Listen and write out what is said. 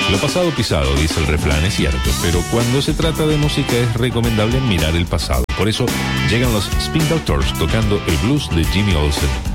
Lo pasado pisado, dice el refrán, es cierto, pero cuando se trata de música es recomendable mirar el pasado. Por eso llegan los Spin Doctors tocando el blues de Jimmy Olsen.